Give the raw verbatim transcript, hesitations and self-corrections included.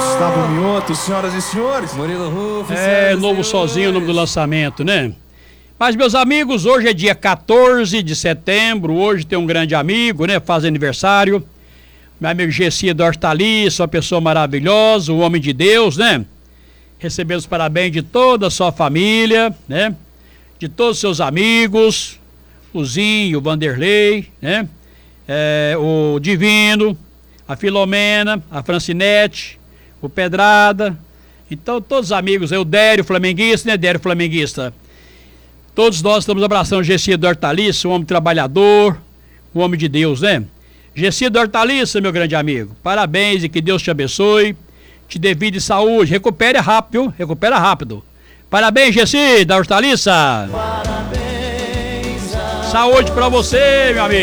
Gustavo Mioto, senhoras e senhores. Murilo Rufo. É, novo sozinho, o nome do lançamento, né? Mas, meus amigos, hoje é dia quatorze de setembro, hoje tem um grande amigo, né? Faz aniversário. Meu amigo Gessi da Hortaliça, uma pessoa maravilhosa, um homem de Deus, né? Recebendo os parabéns de toda a sua família, né? De todos os seus amigos, o Zinho, o Vanderlei, né? É, o Divino, a Filomena, a Francinete, o Pedrada. Então, todos os amigos, o Dério Flamenguista, né, Dério Flamenguista? Todos nós estamos abraçando o Gessi da Hortaliça, um homem trabalhador, um homem de Deus, né? Gessi da Hortaliça, meu grande amigo, parabéns e que Deus te abençoe, te dê vida e saúde, recupere rápido, viu? Recupera rápido. Parabéns, Gessi da Hortaliça. Parabéns. Saúde pra você, meu amigo.